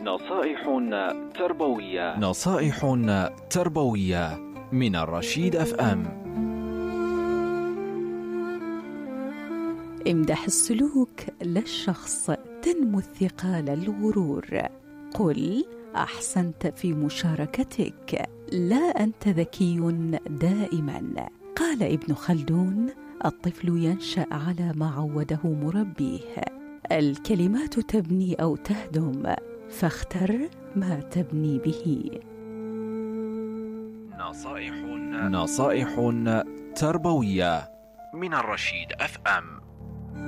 نصائح تربوية من الرشيد FM. امدح السلوك لا الشخص تنمو الثقة لا الغرور. قل أحسنت في مشاركتك لا أنت ذكي دائما. قال ابن خلدون: الطفل ينشأ على ما عوده مربيه. الكلمات تبني أو تهدم، فاختر ما تبني به. نصائح تربوية من الرشيد FM.